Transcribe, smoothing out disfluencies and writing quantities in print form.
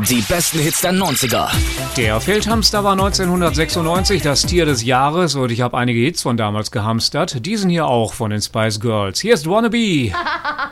Die besten Hits der 90er. Der Feldhamster war 1996 das Tier des Jahres und ich habe einige Hits von damals gehamstert. Diesen hier auch von den Spice Girls. Hier ist Wannabe.